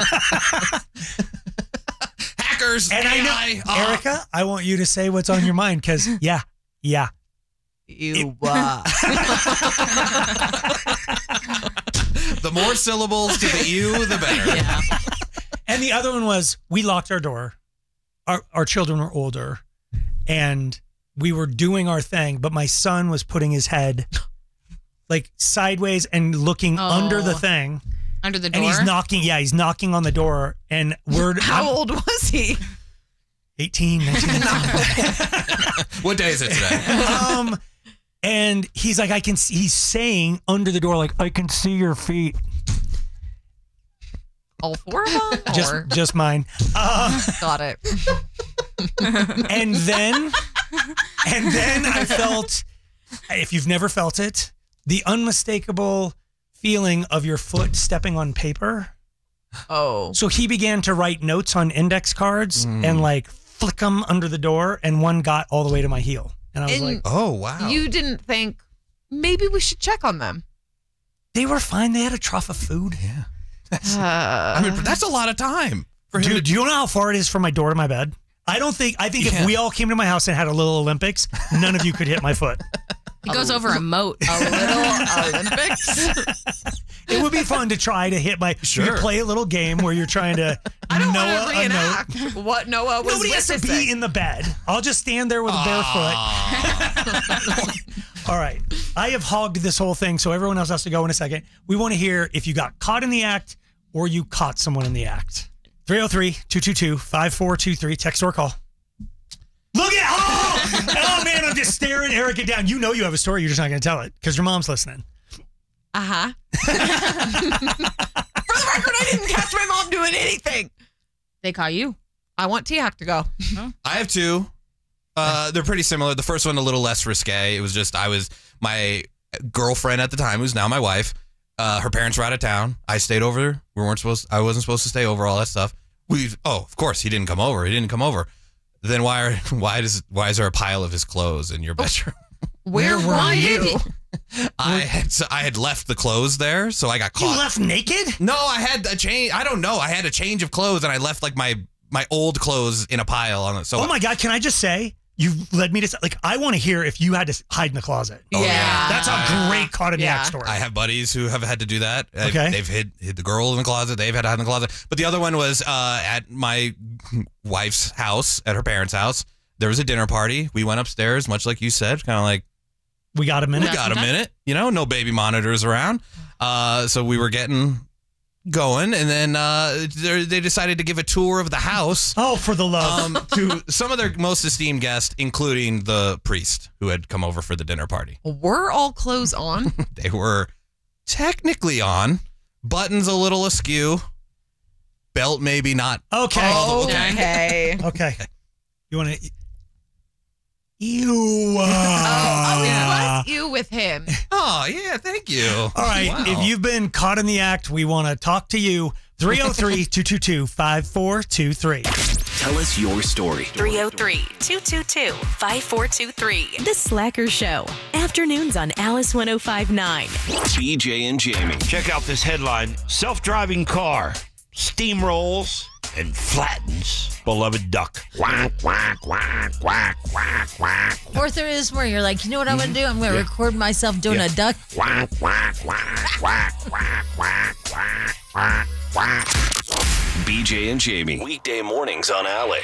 Hackers. And AI. I know, Erica, I want you to say what's on your mind because, yeah. You. The more syllables to the you, the better. Yeah. And the other one was we locked our door. Our children were older and we were doing our thing, but my son was putting his head like sideways and looking under the thing. Under the door? And he's knocking on the door and How old was he? 18, 19. What day is it today? And he's like, he's saying under the door, like, I can see your feet. All four of them? Just mine. Got it. And then I felt, if you've never felt it, the unmistakable feeling of your foot stepping on paper. Oh. So he began to write notes on index cards and like flick them under the door, and one got all the way to my heel. And I was like, oh, wow. You didn't think maybe we should check on them? They were fine. They had a trough of food. Yeah. I mean, that's a lot of time for him. Dude, do you know how far it is from my door to my bed? I think if we all came to my house and had a little Olympics, none of you could hit my foot. It goes over a moat. A little Olympics? It would be fun to try to hit my. We could play a little game where you're trying to I don't Noah want to reenact what Noah was Nobody has to be in the bed. I'll just stand there with a bare foot. All right. I have hogged this whole thing, so everyone else has to go in a second. We want to hear if you got caught in the act or you caught someone in the act. 303-222-5423. Text or call. Look at oh man, I'm just staring Erica down. You know you have a story. You're just not going to tell it because your mom's listening. Uh-huh. For the record, I didn't catch my mom doing anything. They call you. I want T-Hack to go. I have two. They're pretty similar. The first one a little less risque. It was just my girlfriend at the time, who's now my wife. Her parents were out of town. I stayed over. I wasn't supposed to stay over. All that stuff. Of course he didn't come over. Then why is there a pile of his clothes in your bedroom? Where were you? I had left the clothes there, so I got caught. You left naked? No, I had a change. I don't know. I had a change of clothes, and I left like my old clothes in a pile on it. So oh my God, can I just say, you led me to, like, I want to hear if you had to hide in the closet. Oh, yeah. That's a great caught in the act story. I have buddies who have had to do that. Okay. They've hid the girl in the closet. They've had to hide in the closet. But the other one was at my wife's house, at her parents' house. There was a dinner party. We went upstairs, much like you said, kind of like, we got a minute. No baby monitors around. So we were getting going, and then they decided to give a tour of the house. Oh, for the love. To some of their most esteemed guests, including the priest who had come over for the dinner party. Were all clothes on? They were technically on. Buttons a little askew. Belt maybe not. Okay. Okay. You want to... Ew. It was you with him. Oh, yeah, thank you. All right, If you've been caught in the act, we want to talk to you. 303-222-5423. Tell us your story. 303-222-5423. The Slacker Show. Afternoons on Alice 105.9. BJ and Jamie. Check out this headline. Self-driving car steamrolls and flattens beloved duck. Quack, quack, quack, quack, quack, quack. Or there is where you're like, you know what I'm going to do? I'm going to record myself doing a duck. Quack, quack, quack, quack, quack, quack, quack, quack, quack. BJ and Jamie. Weekday mornings on Alice.